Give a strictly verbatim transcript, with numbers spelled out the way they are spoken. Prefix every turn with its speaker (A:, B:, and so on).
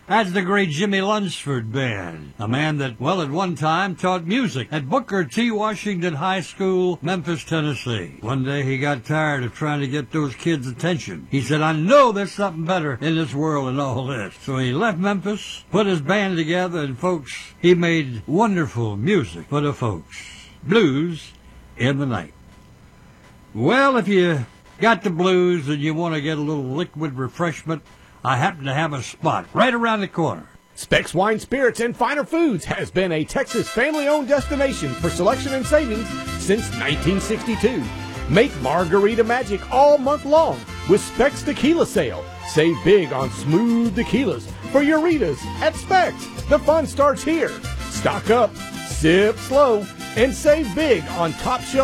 A: That's the great Jimmy Lunsford Band, a man that, well, at one time taught music at Booker T. Washington High School, Memphis, Tennessee. One day he got tired of trying to get those kids' attention. He said, I know there's something better in this world than all this. So he left Memphis, put his band together, and folks, he made wonderful music for the folks. Blues in the night. Well, if you got the blues and you want to get a little liquid refreshment, I happen to have a spot right around the corner.
B: Specs Wine, Spirits, and Finer Foods has been a Texas family-owned destination for selection and savings since nineteen sixty-two. Make margarita magic all month long with Specs Tequila Sale. Save big on smooth tequilas for your Ritas at Specs. The fun starts here. Stock up, sip slow, and save big on top shelf